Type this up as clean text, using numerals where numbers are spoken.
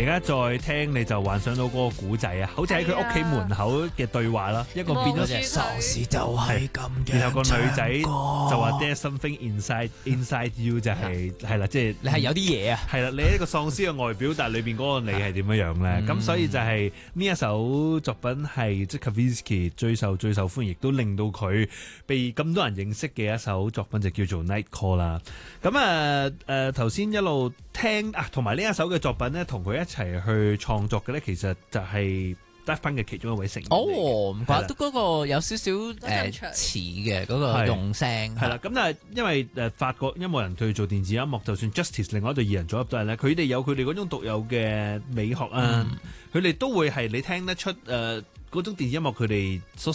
而家再聽你就幻想到嗰個古仔啊，好似喺佢屋企門口嘅對話啦，一個變咗隻喪屍就係咁嘅， 然後個女仔就話 There's something inside you 就係啦，即係你係有啲嘢啊， 係啦，你係一個喪屍嘅外表，但係裏邊嗰個你係點樣樣咧？咁所以就係呢一首作品係即係 Kavinsky 最受歡迎，亦都令到佢被咁多人認識嘅一首作品就叫做 Night Call 啦。咁頭先一路聽啊，同埋呢一首嘅作品咧，同佢一齊去創作嘅咧，其實就係Daft Punk嘅其中一位成員。 哦，唔怪得嗰個有少少似嘅嗰個用聲。係啦，咁但係因為法國音樂人去做電子音樂，就算 Justice 另外一對二人組合都係咧，佢哋有佢哋嗰種獨有嘅美學啊，佢哋都會係你聽得出嗰種電子音樂佢哋所